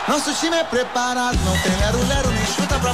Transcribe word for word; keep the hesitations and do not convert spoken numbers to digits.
Nosso time é preparado, não tem lero-lero nem chuta pra